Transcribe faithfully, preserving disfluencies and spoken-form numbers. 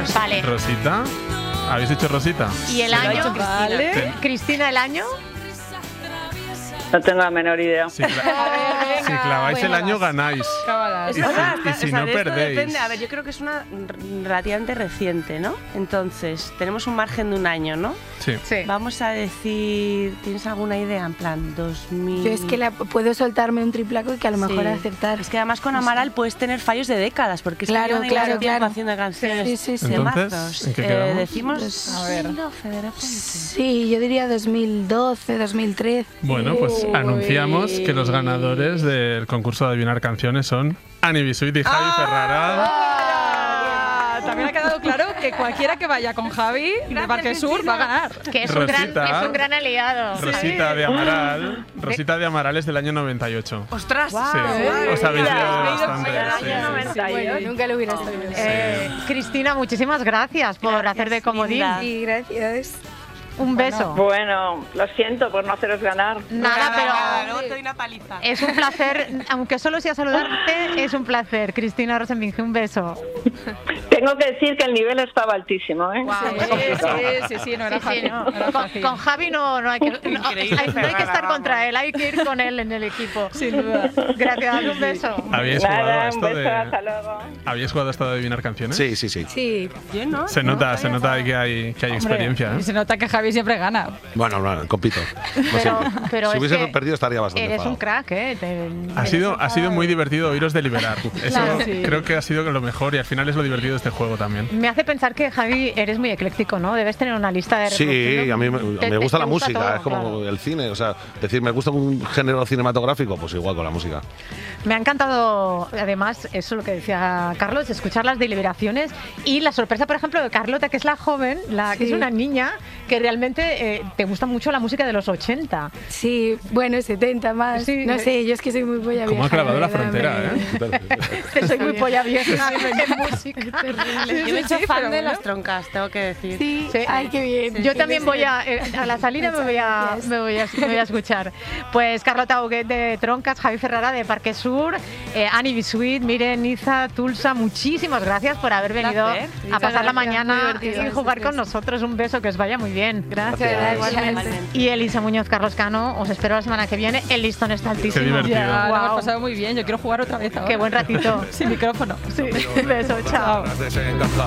Rosita. Vale. Rosita. ¿Habéis hecho Rosita? ¿Y el Se lo ha año? hecho Cristina. Vale. Cristina, ¿el año? No tengo la menor idea. Si, cla- si claváis Bueno, el año, vas. ganáis. Cábalas. Y si, Ahora, y si o sea, no, de esto perdéis. depende. A ver, yo creo que es una r- relativamente reciente, ¿no? Entonces, tenemos un margen de un año, ¿no? Sí. Sí. Vamos a decir, ¿tienes alguna idea? En plan, dos mil... Yo es que la, puedo soltarme un triplaco y que a lo mejor Sí. acertar. Es que además con Amaral puedes tener fallos de décadas, porque es que Claro, llevan ahí claro, mucho tiempo claro. haciendo canciones Sí, sí, sí. de Entonces, mazos. ¿en qué Eh, quedamos? decimos Pues, a ver. dos mil doce, de repente. Sí, yo diría dos mil doce, dos mil trece. Bueno, pues Uy. anunciamos que los ganadores del concurso de adivinar canciones son Ani Bisuit y Javi Ferrara. Ah, también ha quedado claro que cualquiera que vaya con Javi de Parque Sur va a ganar. Que es un, gran, Rosita. que es un gran aliado. Rosita de Amaral. Rosita de Amaral es del año noventa y ocho. ¡Ostras! Sí, os habéis liado bastante. Año sí. noventa y ocho. Nunca lo hubiera sabido. Eh, Cristina, muchísimas gracias por Gracias, hacer de comodín. linda. Sí, gracias. Un beso. Bueno, lo siento por no haceros ganar. Nada, pero Luego te doy una paliza. es un placer, aunque solo sea saludarte, es un placer. Cristina Rosenbinge, un beso. Tengo que decir que el nivel estaba altísimo, ¿eh? Sí, sí, sí, sí, no era Sí, sí, fácil. no. no era Con, fácil. con Javi no, no, hay que, no, Increíble, hay, no hay que Ferrara, estar contra vamos. él, hay que ir con él en el equipo. Sin duda. Gracias, un beso. ¿Habíais jugado a Nada, un esto beso, de, hasta luego. ¿habíais jugado a esto de adivinar canciones? Sí, sí, sí. Sí. Yo no. Se no, nota, no se había nota jugado. que hay, que hay Hombre, experiencia. y ¿eh? se nota que Javi siempre gana. Bueno, no, compito. como Pero, siempre. pero si es hubiese que perdido estaría bastante eres un enfadado. crack, ¿eh? Te- Ha sido, ha sido muy divertido oíros deliberar. Eso Claro, sí. creo que ha sido lo mejor y al final es lo divertido de este juego también. Me hace pensar que, Javi, eres muy ecléctico, ¿no? Debes tener una lista de Sí, reproducción. a mí me, Te- me te- gusta te la música, todo, es como claro. el cine, o sea, decir, me gusta un género cinematográfico, pues igual con la música. Me ha encantado, además, eso lo que decía Carlos, escuchar las deliberaciones y la sorpresa, por ejemplo, de Carlota, que es la joven, la que es Sí. una niña, que realmente eh, te gusta mucho la música de los ochenta. Sí, bueno, setenta más. Sí. No sé, yo es que soy muy polla ¿Cómo ha vieja, clavado la verdad, frontera, me- eh? Que soy muy polla vieja en música. Yo me he hecho Sí, fan pero de bueno. las troncas, tengo que decir. Sí, Sí. ay, qué bien. Yo Qué también voy bien. a, eh, a la salida me voy a, Gracias. me voy a, me voy a escuchar. Pues Carlota Huguet de Troncas, Javi Ferrara de Parque Sur, eh, Ani Bisuit, Miren, Niza, Tulsa, muchísimas gracias por haber venido placer. a Muchas pasar la gracias, muy mañana divertido. y jugar con nosotros. Un beso, que os vaya muy bien. Gracias, igualmente. Y Elisa Muñoz, Carlos Cano, os espero la semana que viene. El listón está altísimo. divertido. Ya, lo hemos Guau. pasado muy bien. Yo quiero jugar otra vez ahora. Qué buen ratito. Sin micrófono. Sí, beso, chao. Chao. Desencantado.